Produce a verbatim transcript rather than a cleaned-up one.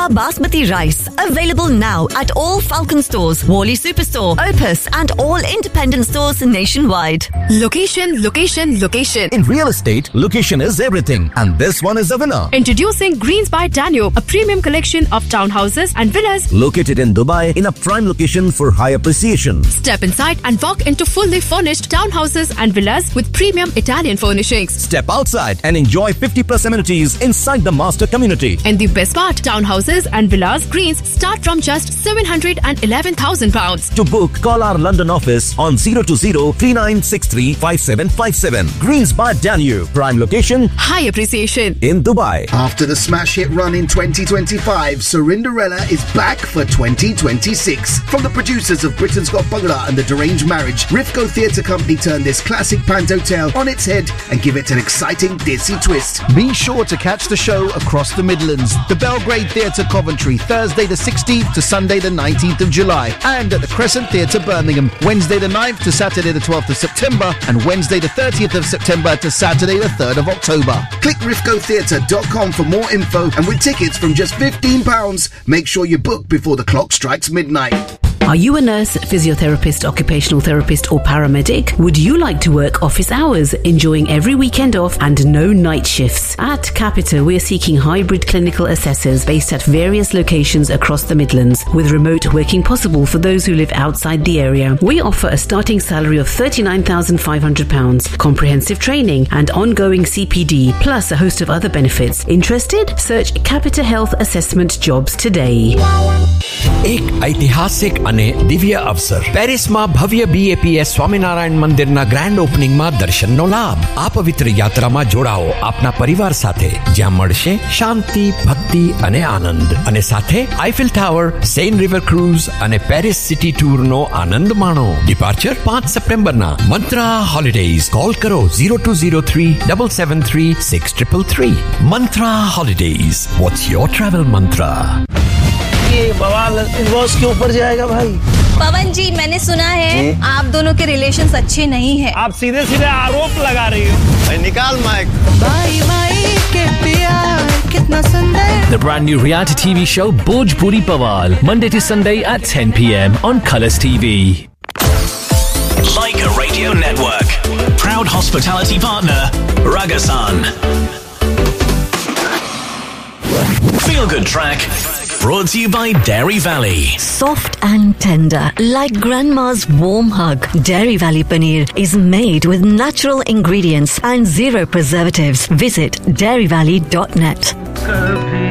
Purana Basmati rice. Available now at all Falcon stores, Worley Superstore, Opus and all independent stores nationwide. Location, location, location. In real estate, location is everything. And this one is the winner. Introducing Greens by Danube, a premium collection of townhouses and villas. Located in Dubai in a prime location for high appreciation. Step inside and walk into fully furnished townhouses and villas with premium Italian furnishings. Step outside and enjoy fifty plus amenities inside the master community. And the best part, townhouses and villas Greens start from just seven hundred eleven thousand pounds. To book, call our London office on zero two zero, three nine six three, five seven five seven. Greens by Danube. Prime location. High appreciation. In Dubai. After the smash hit run in twenty twenty-five, Cinderella is back for twenty twenty-six. From the producers of Britain's Got Bangla and The Deranged Marriage, Rifco Theatre Company turned this classic panto tale on its head and give it an exciting Desi twist. Be sure to catch the show across the Midlands. The Belgrade Theatre Coventry, Thursday the sixteenth to Sunday the nineteenth of July. And at the Crescent Theatre Birmingham, Wednesday the ninth to Saturday the twelfth of September and Wednesday the thirtieth of September to Saturday the third of October. Click rifco theatre dot com for more info, and with tickets from just fifteen pounds, make sure you book before the clock strikes midnight. Are you a nurse, physiotherapist, occupational therapist or paramedic? Would you like to work office hours, enjoying every weekend off and no night shifts? At Capita, we are seeking hybrid clinical assessors based at various locations across the Midlands, with remote working possible for those who live outside the area. We offer a starting salary of thirty-nine thousand five hundred pounds, comprehensive training and ongoing C P D, plus a host of other benefits. Interested? Search Capita Health Assessment Jobs today. एक ऐतिहासिक અને દિવ્ય અવસર પેરિસમાં ભવ્ય B A P S Swaminarayan મંદિરના grand ઓપનિંગમાં દર્શનનો લાભ. આ પવિત્ર યાત્રામાં જોડાઓ આપના પરિવાર સાથે, જ્યાં મળશે શાંતિ, ભક્તિ અને આનંદ. અને સાથે Eiffel tower, Sen river cruise અને પેરિસ સિટી ટૂરનો આનંદ માણો. ડિપાર્ચર પાંચ સપ્ટેમ્બરના. મંત્રા હોલિડેઝ. કોલ કરો zero two zero three seven seven three six three three. મંત્રા holidays. What's your travel mantra? ये बवाल इनवॉइस के ऊपर जाएगा भाई. पवन जी, मैंने सुना है आप दोनों के रिलेशंस अच्छे नहीं हैं. आप सीधे सीधे आरोप लगा रही हो. भाई निकाल माइक. भाई भाई के प्यार कितना सुंदर. The brand new reality T V show Bhojpuri Bawal, Monday to Sunday at ten p m on Colours T V. Liga Radio Network, proud hospitality partner, Ragasan. Feel Good Track, brought to you by Dairy Valley. Soft and tender, like grandma's warm hug. Dairy Valley Paneer is made with natural ingredients and zero preservatives. Visit dairy valley dot net.